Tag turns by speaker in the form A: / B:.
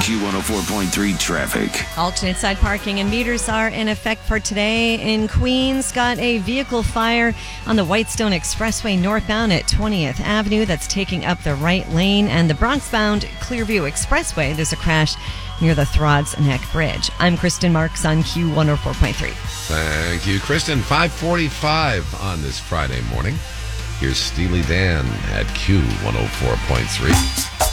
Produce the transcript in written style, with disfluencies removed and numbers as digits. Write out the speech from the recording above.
A: Q104.3 traffic.
B: Alternate side parking and meters are in effect for today. In Queens, got a vehicle fire on the Whitestone Expressway northbound at 20th Avenue that's taking up the right lane. And the Bronx-bound Clearview Expressway, there's a crash near the Throgs Neck Bridge. I'm Kristen Marks on Q104.3.
C: Thank you, Kristen. 5:45 on this Friday morning. Here's Steely Dan at Q104.3.